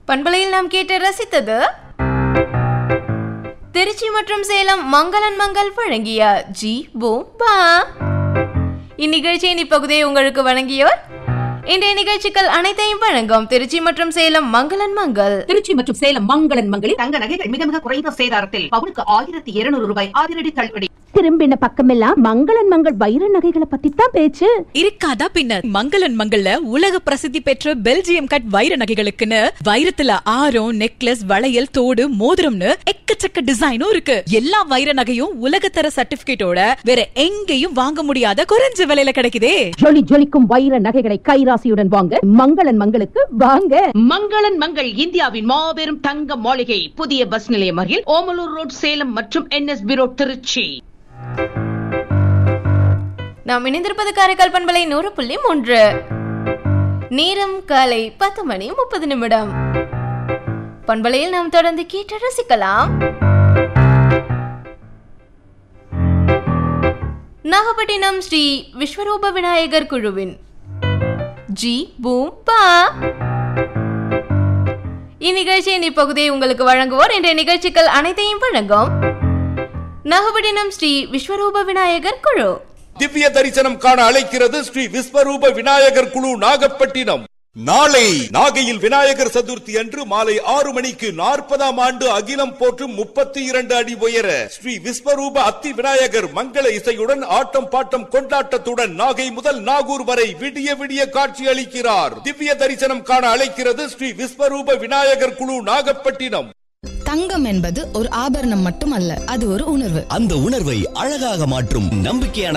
பண்பலையில் நாம் கேட்டு ரசித்தது திருச்சி மற்றும் சேலம் மங்களன் மங்கள் வழங்கிய ஜி பூம்பா. இந்நிகழ்ச்சியின் இப்பகுதியை உங்களுக்கு வழங்கியோர் இன்றைய நிகழ்ச்சிகள் அனைத்தையும் வழங்கும் திருச்சி மற்றும் சேலம் மங்களன் மங்கள். திருச்சி மற்றும் சேலம் மங்களன் மங்களில் தங்க நகைகள் மிக மிக குறைந்த சேதாரத்தில் பவுனுக்கு 1200 ரூபாய் அதிரடி தள்ளுபடி. திரும்பின பக்கமெல்லாம் மங்களன் மங்கள் வைர நகைகளை பத்தி தான் பேச்சு. இருக்காதா பின்னர், மங்களன் மங்கள்ல உலக பிரசித்தி பெற்ற பெல்ஜியம் கட் வைர நகைகளுக்குன்னு வைரத்துல ஆரம், நெக்லஸ், வளையல், தோடு, மோதிரம்னு எக்கச்சக்க டிசைனும் இருக்கு. எல்லா வைர நகையும் உலகத்தர சர்டிபிகேட்டோட வேற எங்கேயும் வாங்க முடியாத குறைஞ்ச விலையில கிடைக்குதே. ஜொலி ஜொலிக்கும் வைர நகைகளை கைராசியுடன் வாங்க மங்களன் மங்களுக்கு வாங்க. மங்களன் மங்கள் இந்தியாவின் மாபெரும் தங்க மாளிகை, புதிய பஸ் நிலையம் அருகில் ஓமலூர் ரோட், சேலம் மற்றும் NSB ரோட், திருச்சி. நாம் இணைந்திருப்பது காரைக்கால் பண்பலை 100.3. நேரம் காலை 10:30 பண்பலையில் நாம் தொடர்ந்து கேட்டு ரசிக்கலாம். நாகப்பட்டினம் ஸ்ரீ விஸ்வரூப விநாயகர் குழுவின் ஜி பூம்பா. இந்நிகழ்ச்சியின் இப்பகுதியை உங்களுக்கு வழங்குவோர் இன்றைய நிகழ்ச்சிகள் அனைத்தையும் வழங்கும் நாகப்பட்டினம் ஸ்ரீ விஸ்வரூப விநாயகர் குழு. திவ்ய தரிசனம் காண அழைக்கிறது ஸ்ரீ விஸ்வரூப விநாயகர் குழு நாகப்பட்டினம். நாளை நாகையில் விநாயகர் சதுர்த்தி அன்று மாலை 6 மணிக்கு 40ஆம் ஆண்டு அகிலம் போற்றும் 32 அடி உயர ஸ்ரீ விஸ்வரூப அத்தி விநாயகர் மங்கள இசையுடன் ஆட்டம் பாட்டம் கொண்டாட்டத்துடன் நாகை முதல் நாகூர் வரை விடிய விடிய காட்சி அளிக்கிறார். திவ்ய தரிசனம் காண அழைக்கிறது ஸ்ரீ விஸ்வரூப விநாயகர் குழு நாகப்பட்டினம். தங்கம் என்பது ஒரு ஆபரணம் மட்டுமல்ல, அது ஒரு உணர்வு. அந்த உணர்வை அழகாக மாற்றும் நம்பிக்கையான